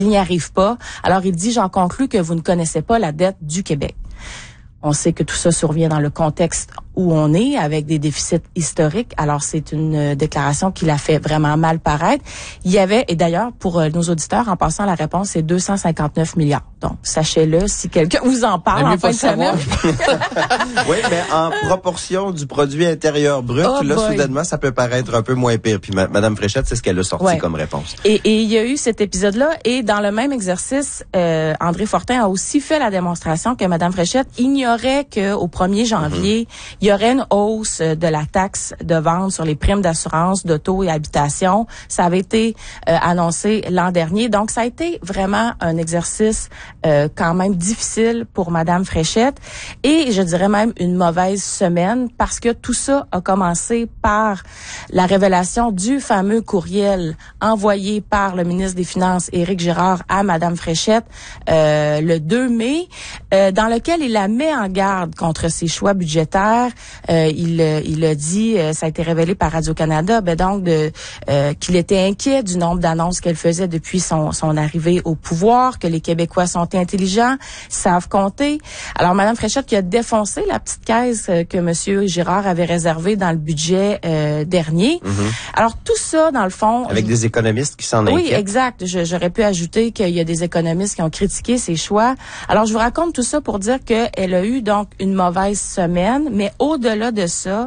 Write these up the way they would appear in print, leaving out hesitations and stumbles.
il n'y arrive pas. Alors, il dit, j'en conclus que vous ne connaissez pas la dette du Québec. On sait que tout ça survient dans le contexte où on est, avec des déficits historiques. Alors, c'est une déclaration qui l'a fait vraiment mal paraître. Il y avait, et d'ailleurs, pour nos auditeurs, en passant, la réponse, c'est 259 milliards. Donc, sachez-le, si quelqu'un vous en parle en fin de semaine. Oui, mais en proportion du produit intérieur brut, soudainement, ça peut paraître un peu moins pire. Puis, Madame Fréchette, c'est ce qu'elle a sorti comme réponse. Et il y a eu cet épisode-là, et dans le même exercice, André Fortin a aussi fait la démonstration que Madame Fréchette ignorait qu'au 1er janvier, il y aurait une hausse de la taxe de vente sur les primes d'assurance d'auto et habitation. Ça avait été annoncé l'an dernier. Donc, ça a été vraiment un exercice quand même difficile pour Madame Fréchette, et je dirais même une mauvaise semaine, parce que tout ça a commencé par la révélation du fameux courriel envoyé par le ministre des Finances, Éric Girard, à Madame Fréchette le 2 mai, dans lequel il la met en garde contre ses choix budgétaires. Il a dit, ça a été révélé par Radio-Canada, qu'il était inquiet du nombre d'annonces qu'elle faisait depuis son arrivée au pouvoir, que les Québécois sont intelligents, savent compter. Alors, Madame Fréchette qui a défoncé la petite caisse que Monsieur Girard avait réservée dans le budget dernier. Alors, tout ça, dans le fond... Avec des économistes qui s'en inquiètent. Oui, exact. J'aurais pu ajouter qu'il y a des économistes qui ont critiqué ses choix. Alors, je vous raconte tout ça pour dire qu'elle a eu donc une mauvaise semaine, mais au-delà de ça,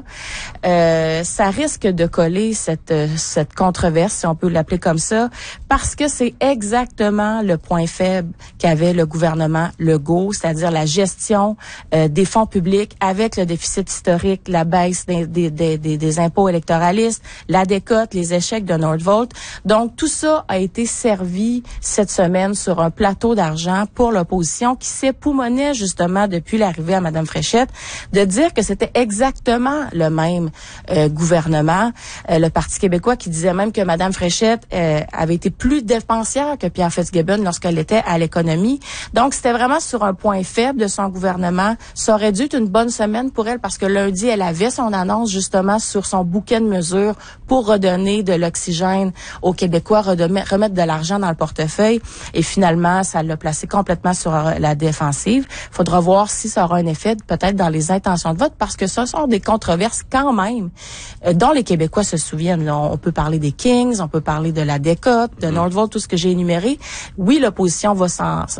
ça risque de coller cette controverse, si on peut l'appeler comme ça, parce que c'est exactement le point faible qu'avait le gouvernement Legault, c'est-à-dire la gestion des fonds publics avec le déficit historique, la baisse des impôts électoralistes, la décote, les échecs de Nordvolt. Donc, tout ça a été servi cette semaine sur un plateau d'argent pour l'opposition qui s'époumonnait justement depuis l'arrivée à Mme Fréchette de dire que c'était exactement le même gouvernement. Le Parti québécois qui disait même que Mme Fréchette avait été plus dépensière que Pierre Fitzgibbon lorsqu'elle était à l'économie. Donc, c'était vraiment sur un point faible de son gouvernement. Ça aurait dû être une bonne semaine pour elle parce que lundi, elle avait son annonce justement sur son bouquet de mesures pour redonner de l'oxygène aux Québécois, remettre de l'argent dans le portefeuille. Et finalement, ça l'a placé complètement sur la défensive. Il faudra voir si ça aura un effet peut-être dans les intentions de vote parce que ce sont des controverses quand même dont les Québécois se souviennent. Là, on peut parler des Kings, on peut parler de la décote, de Nordvolt, tout ce que j'ai énuméré. Oui, l'opposition va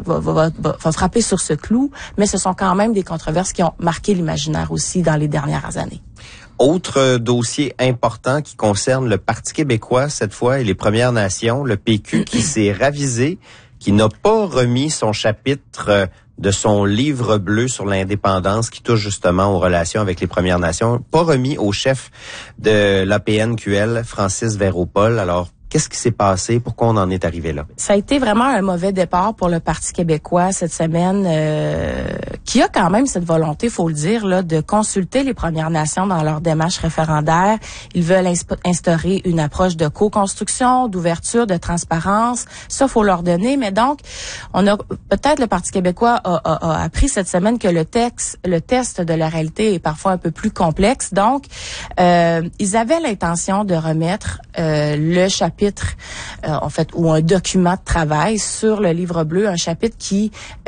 frapper sur ce clou, mais ce sont quand même des controverses qui ont marqué l'imaginaire aussi dans les dernières années. Autre dossier important qui concerne le Parti québécois cette fois et les Premières Nations, le PQ qui s'est ravisé, qui n'a pas remis son chapitre de son livre bleu sur l'indépendance qui touche justement aux relations avec les Premières Nations, pas remis au chef de l'APNQL, Francis Véropol. Alors, qu'est-ce qui s'est passé? Pourquoi on en est arrivé là? Ça a été vraiment un mauvais départ pour le Parti québécois cette semaine, qui a quand même cette volonté, faut le dire, là, de consulter les Premières Nations dans leur démarche référendaire. Ils veulent instaurer une approche de co-construction, d'ouverture, de transparence. Ça, faut leur donner. Mais donc, peut-être le Parti québécois a appris cette semaine que le test de la réalité est parfois un peu plus complexe. Donc, ils avaient l'intention de remettre le chapitre en fait, ou un document de travail sur le livre bleu, un chapitre qui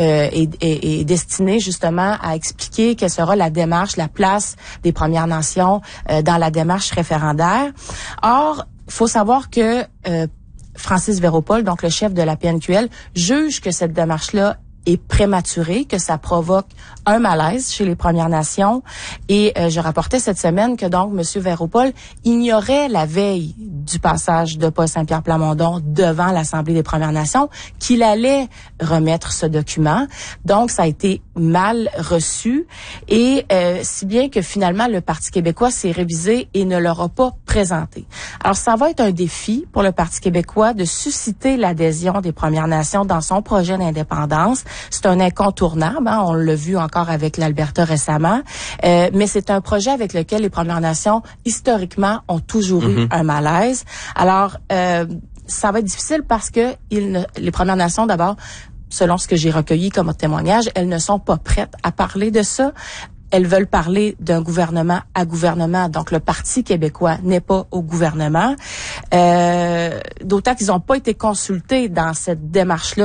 est destiné justement à expliquer quelle sera la démarche, la place des Premières Nations dans la démarche référendaire. Or, il faut savoir que Francis Véropol, donc le chef de la PNQL, juge que cette démarche-là est prématuré, que ça provoque un malaise chez les Premières Nations. Et je rapportais cette semaine que donc M. Véropol ignorait la veille du passage de Paul Saint-Pierre Plamondon devant l'Assemblée des Premières Nations qu'il allait remettre ce document. Donc, ça a été mal reçu. Et si bien que finalement, le Parti québécois s'est révisé et ne l'aura pas présenté. Alors, ça va être un défi pour le Parti québécois de susciter l'adhésion des Premières Nations dans son projet d'indépendance. C'est un incontournable, hein, on l'a vu encore avec l'Alberta récemment, mais c'est un projet avec lequel les Premières Nations, historiquement, ont toujours eu un malaise. Alors, ça va être difficile parce que les Premières Nations, d'abord, selon ce que j'ai recueilli comme témoignage, elles ne sont pas prêtes à parler de ça. elles veulent parler d'un gouvernement à gouvernement. Donc, le Parti québécois n'est pas au gouvernement. D'autant qu'ils n'ont pas été consultés dans cette démarche-là